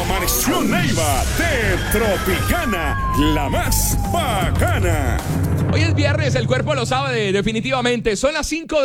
amaneció Neiva de Tropicana, la más bacana. Hoy es viernes, el cuerpo lo sabe definitivamente. Son las 5